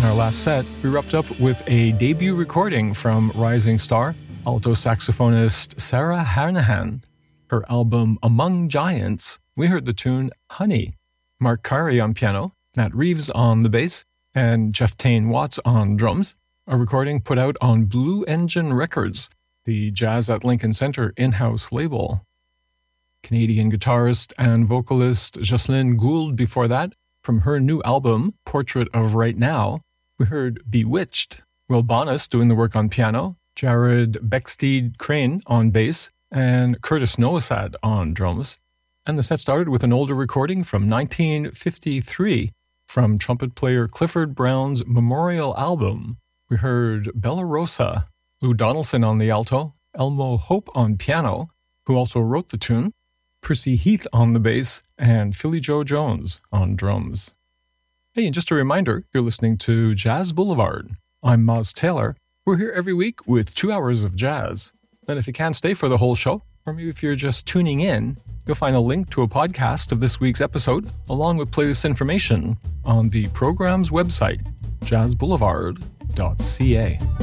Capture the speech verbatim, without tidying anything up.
In our last set, we wrapped up with a debut recording from rising star, alto saxophonist Sarah Hanahan. Her album Among Giants, we heard the tune Honey. Mark Curry on piano, Matt Reeves on the bass, and Jeff Tane Watts on drums. A recording put out on Blue Engine Records, the Jazz at Lincoln Center in-house label. Canadian guitarist and vocalist Jocelyn Gould before that. From her new album, Portrait of Right Now, we heard Bewitched, Will Bonas doing the work on piano, Jared Becksteed Crane on bass, and Curtis Noasad on drums. And the set started with an older recording from nineteen fifty-three from trumpet player Clifford Brown's Memorial album. We heard Bella Rosa, Lou Donaldson on the alto, Elmo Hope on piano, who also wrote the tune, Percy Heath on the bass, and Philly Joe Jones on drums. Hey, and just a reminder, you're listening to Jazz Boulevard. I'm Moz Taylor. We're here every week with two hours of jazz. And if you can't stay for the whole show, or maybe if you're just tuning in, you'll find a link to a podcast of this week's episode, along with playlist information, on the program's website, jazz boulevard dot c a.